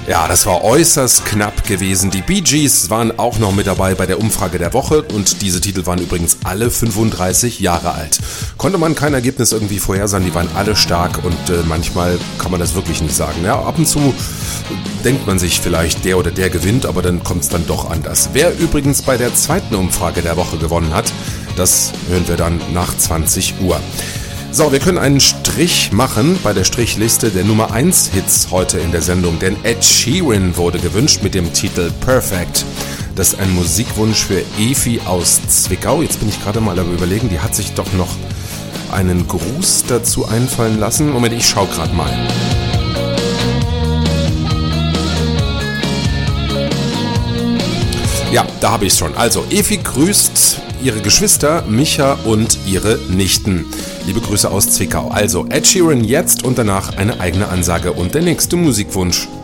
Ja, das war äußerst knapp gewesen. Die Bee Gees waren auch noch mit dabei bei der Umfrage der Woche und diese Titel waren übrigens alle 35 Jahre alt. Konnte man kein Ergebnis irgendwie vorhersagen, die waren alle stark und manchmal kann man das wirklich nicht sagen. Ja, ab und zu denkt man sich vielleicht, der oder der gewinnt, aber dann kommt es dann doch anders. Wer übrigens bei der zweiten Umfrage der Woche gewonnen hat, das hören wir dann nach 20 Uhr. So, wir können einen Strich machen bei der Strichliste der Nummer 1 Hits heute in der Sendung, denn Ed Sheeran wurde gewünscht mit dem Titel Perfect. Das ist ein Musikwunsch für Evi aus Zwickau. Jetzt bin ich gerade mal am Überlegen, die hat sich doch noch einen Gruß dazu einfallen lassen. Moment, ich schau gerade mal. Ja, da habe ich es schon. Also, Evi grüßt ihre Geschwister, Micha und ihre Nichten. Liebe Grüße aus Zwickau. Also, Ed Sheeran jetzt und danach eine eigene Ansage und der nächste Musikwunsch.